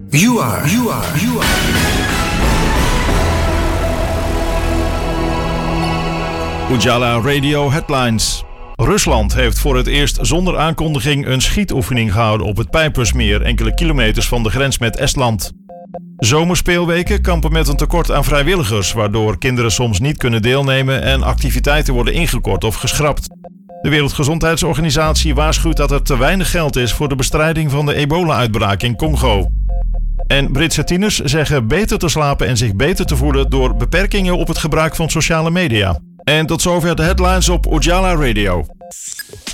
You are. Ujala Radio Headlines. Rusland heeft voor het eerst zonder aankondiging een schietoefening gehouden op het Pijpersmeer, enkele kilometers van de grens met Estland. Zomerspeelweken kampen met een tekort aan vrijwilligers, waardoor kinderen soms niet kunnen deelnemen en activiteiten worden ingekort of geschrapt. De Wereldgezondheidsorganisatie waarschuwt dat er te weinig geld is voor de bestrijding van de ebola-uitbraak in Congo. En Britse tieners zeggen beter te slapen en zich beter te voelen door beperkingen op het gebruik van sociale media. En tot zover de headlines op Ujala Radio.